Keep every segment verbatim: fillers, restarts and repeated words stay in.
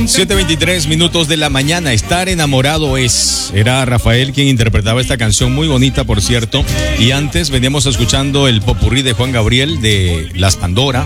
siete veintitrés minutos de la mañana. Estar enamorado es. Era Rafael quien interpretaba esta canción, muy bonita, por cierto. Y antes veníamos escuchando el popurrí de Juan Gabriel de Las Pandora.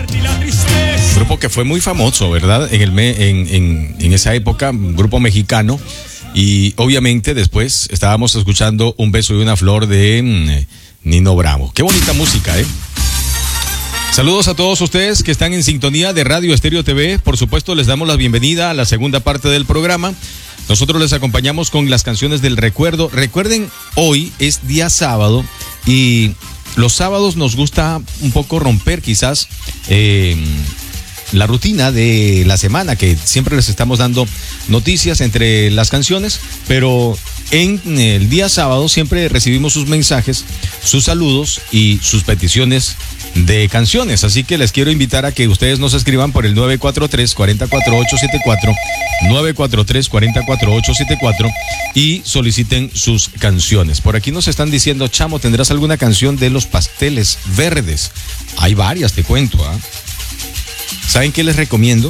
Grupo que fue muy famoso, ¿verdad? En, el me, en, en, en esa época, un grupo mexicano. Y obviamente después estábamos escuchando Un beso y una flor de mm, Nino Bravo. Qué bonita música, ¿eh? Saludos a todos ustedes que están en sintonía de Radio Estéreo T V. Por supuesto, les damos la bienvenida a la segunda parte del programa. Nosotros les acompañamos con las canciones del recuerdo. Recuerden, hoy es día sábado y los sábados nos gusta un poco romper quizás eh, la rutina de la semana, que siempre les estamos dando noticias entre las canciones, pero en el día sábado siempre recibimos sus mensajes, sus saludos y sus peticiones de canciones, así que les quiero invitar a que ustedes nos escriban por el nueve cuatro tres, cuatro cuatro ocho siete cuatro, nueve cuatro tres, cuatro cuatro ocho siete cuatro y soliciten sus canciones. Por aquí nos están diciendo, Chamo, ¿tendrás alguna canción de Los Pasteles Verdes? Hay varias, te cuento, ¿ah? ¿eh? ¿Saben qué les recomiendo?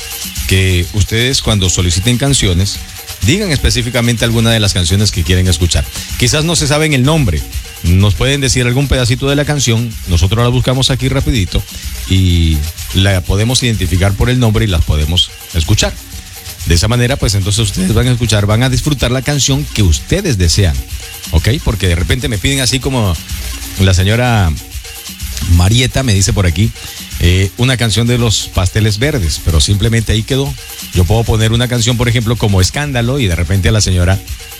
Que ustedes cuando soliciten canciones digan específicamente alguna de las canciones que quieren escuchar. Quizás no se saben el nombre, nos pueden decir algún pedacito de la canción, nosotros la buscamos aquí rapidito y la podemos identificar por el nombre y las podemos escuchar. De esa manera, pues entonces ustedes van a escuchar, van a disfrutar la canción que ustedes desean, ¿ok? Porque de repente me piden así como la señora Marieta me dice por aquí, eh, una canción de Los Pasteles Verdes, pero simplemente ahí quedó. Yo puedo poner una canción, por ejemplo, como Escándalo y de repente a la señora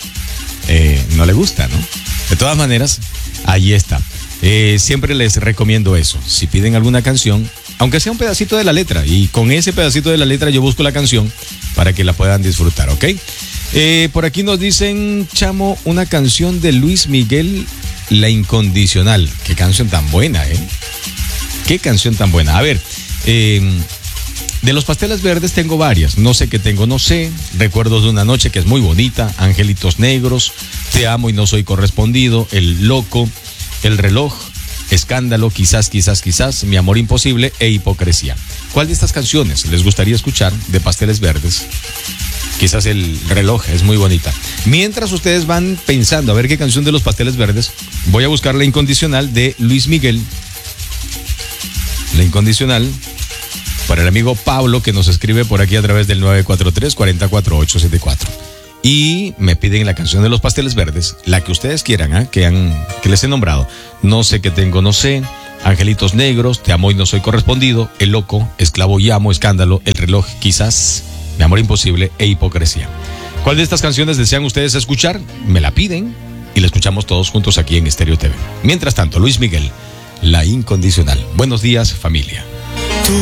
eh, no le gusta, ¿no? De todas maneras, ahí está. Eh, siempre les recomiendo eso. Si piden alguna canción, aunque sea un pedacito de la letra, y con ese pedacito de la letra yo busco la canción para que la puedan disfrutar, ¿ok? Eh, por aquí nos dicen, Chamo, una canción de Luis Miguel, La Incondicional. Qué canción tan buena, ¿eh? Qué canción tan buena. A ver, eh, de Los Pasteles Verdes tengo varias. No sé qué tengo, no sé. Recuerdos de una noche, que es muy bonita. Angelitos Negros, Te amo y no soy correspondido, El Loco, El Reloj, Escándalo, Quizás, quizás, quizás, Mi amor imposible e Hipocresía. ¿Cuál de estas canciones les gustaría escuchar de Pasteles Verdes? Quizás El Reloj es muy bonita. Mientras ustedes van pensando a ver qué canción de Los Pasteles Verdes, voy a buscar La Incondicional de Luis Miguel. La Incondicional para el amigo Pablo, que nos escribe por aquí a través del nueve cuatro tres, cuatro cuatro ocho siete cuatro. Y me piden la canción de Los Pasteles Verdes, la que ustedes quieran, ¿eh? que, han, que les he nombrado. No sé qué tengo, no sé. Angelitos Negros, Te amo y no soy correspondido, El Loco, Esclavo y amo, Escándalo, El Reloj, Quizás, Mi amor imposible e Hipocresía. ¿Cuál de estas canciones desean ustedes escuchar? Me la piden y la escuchamos todos juntos aquí en Estéreo T V. Mientras tanto, Luis Miguel, La Incondicional. Buenos días, familia.